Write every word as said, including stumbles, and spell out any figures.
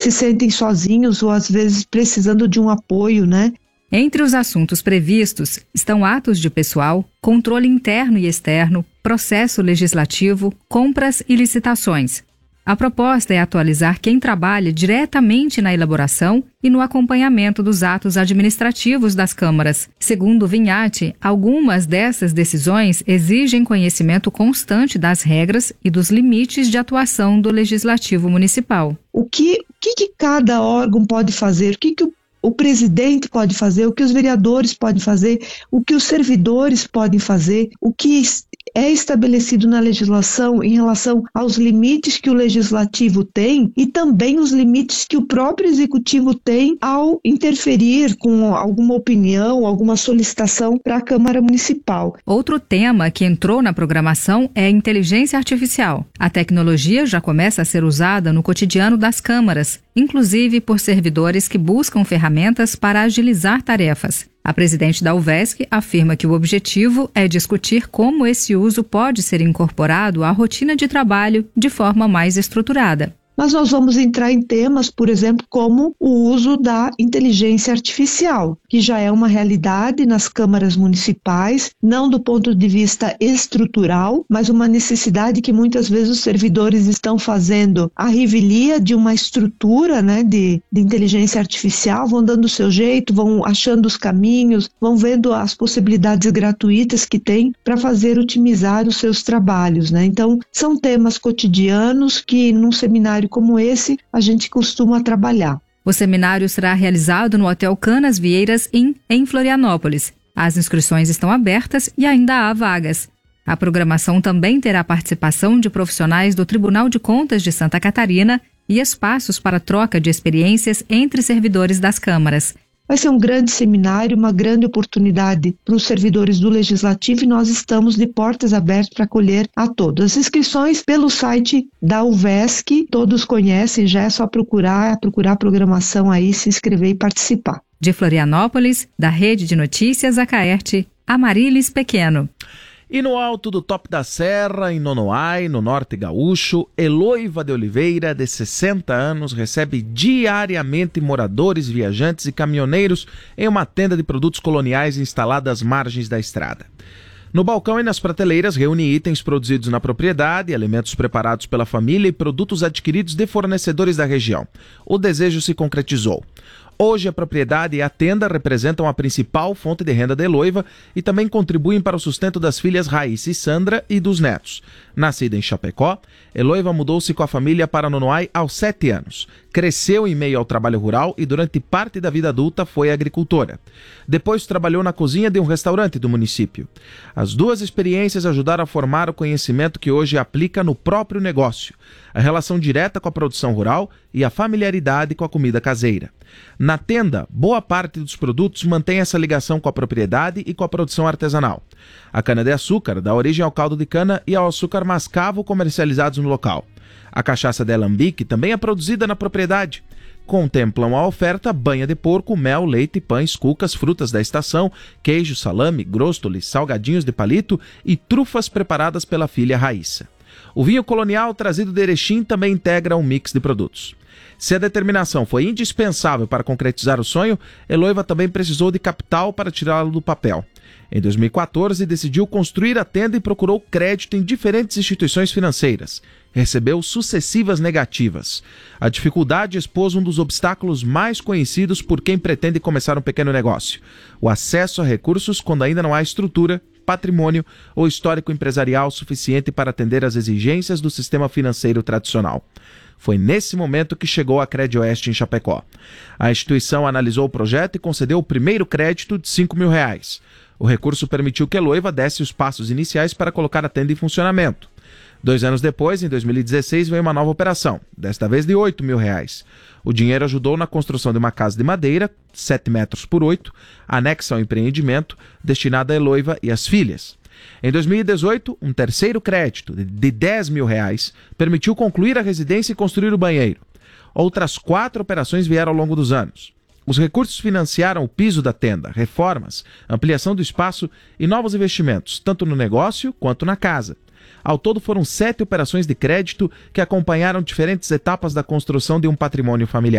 se sentem sozinhos ou às vezes precisando de um apoio, né? Entre os assuntos previstos estão atos de pessoal, controle interno e externo, processo legislativo, compras e licitações. A proposta é atualizar quem trabalha diretamente na elaboração e no acompanhamento dos atos administrativos das câmaras. Segundo Vinhati, algumas dessas decisões exigem conhecimento constante das regras e dos limites de atuação do Legislativo Municipal. O que, o que, que cada órgão pode fazer? O que, que o O presidente pode fazer, o que os vereadores podem fazer, o que os servidores podem fazer, o que é estabelecido na legislação em relação aos limites que o legislativo tem e também os limites que o próprio executivo tem ao interferir com alguma opinião, alguma solicitação para a Câmara Municipal. Outro tema que entrou na programação é a inteligência artificial. A tecnologia já começa a ser usada no cotidiano das câmaras, inclusive por servidores que buscam ferramentas para agilizar tarefas. A presidente da U V E S C afirma que o objetivo é discutir como esse uso pode ser incorporado à rotina de trabalho de forma mais estruturada. Mas nós vamos entrar em temas, por exemplo, como o uso da inteligência artificial, que já é uma realidade nas câmaras municipais, não do ponto de vista estrutural, mas uma necessidade que muitas vezes os servidores estão fazendo a revelia de uma estrutura, né, de, de inteligência artificial, vão dando o seu jeito, vão achando os caminhos, vão vendo as possibilidades gratuitas que tem para fazer otimizar os seus trabalhos, né? Então, são temas cotidianos que num seminário como esse, a gente costuma trabalhar. O seminário será realizado no Hotel Canas Vieiras Inn, em Florianópolis. As inscrições estão abertas e ainda há vagas. A programação também terá participação de profissionais do Tribunal de Contas de Santa Catarina e espaços para troca de experiências entre servidores das câmaras. Vai ser um grande seminário, uma grande oportunidade para os servidores do Legislativo e nós estamos de portas abertas para acolher a todos. As inscrições pelo site da U V E S C, todos conhecem, já é só procurar, procurar a programação aí, se inscrever e participar. De Florianópolis, da Rede de Notícias Acaerte, Amarilis Pequeno. E no alto do Top da Serra, em Nonoai, no norte gaúcho, Eloiva de Oliveira, de sessenta anos, recebe diariamente moradores, viajantes e caminhoneiros em uma tenda de produtos coloniais instalada às margens da estrada. No balcão e nas prateleiras reúne itens produzidos na propriedade, alimentos preparados pela família e produtos adquiridos de fornecedores da região. O desejo se concretizou. Hoje a propriedade e a tenda representam a principal fonte de renda de Eloiva e também contribuem para o sustento das filhas Raíssa e Sandra e dos netos. Nascida em Chapecó, Eloiva mudou-se com a família para Nonoai aos sete anos. Cresceu em meio ao trabalho rural e durante parte da vida adulta foi agricultora. Depois trabalhou na cozinha de um restaurante do município. As duas experiências ajudaram a formar o conhecimento que hoje aplica no próprio negócio, a relação direta com a produção rural e a familiaridade com a comida caseira. Na tenda, boa parte dos produtos mantém essa ligação com a propriedade e com a produção artesanal. A cana-de-açúcar dá origem ao caldo de cana e ao açúcar mascavo comercializados no local. A cachaça de alambique também é produzida na propriedade. Contemplam a oferta banha de porco, mel, leite, pães, cucas, frutas da estação, queijo, salame, gróstoles, salgadinhos de palito e trufas preparadas pela filha Raíssa. O vinho colonial trazido de Erechim também integra um mix de produtos. Se a determinação foi indispensável para concretizar o sonho, Eloiva também precisou de capital para tirá-lo do papel. Em dois mil e quatorze, decidiu construir a tenda e procurou crédito em diferentes instituições financeiras. Recebeu sucessivas negativas. A dificuldade expôs um dos obstáculos mais conhecidos por quem pretende começar um pequeno negócio: o acesso a recursos quando ainda não há estrutura, patrimônio ou histórico empresarial suficiente para atender às exigências do sistema financeiro tradicional. Foi nesse momento que chegou a Credioeste em Chapecó. A instituição analisou o projeto e concedeu o primeiro crédito de cinco mil reais. O recurso permitiu que Eloiva desse os passos iniciais para colocar a tenda em funcionamento. Dois anos depois, em dois mil e dezesseis, veio uma nova operação, desta vez de oito mil reais. O dinheiro ajudou na construção de uma casa de madeira, sete metros por oito, anexa ao empreendimento, destinada a Eloiva e as filhas. Em dois mil e dezoito, um terceiro crédito, de dez mil reais, permitiu concluir a residência e construir o banheiro. Outras quatro operações vieram ao longo dos anos. Os recursos financiaram o piso da tenda, reformas, ampliação do espaço e novos investimentos, tanto no negócio quanto na casa. Ao todo foram sete operações de crédito que acompanharam diferentes etapas da construção de um patrimônio familiar.